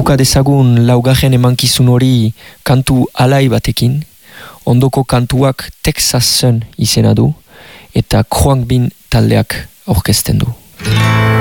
buka dezagun laugarren emankizun hori kantu alai batekin. Ondoko kantuak Texas Sun izena du eta Croang Bin taldeak aurkezten du.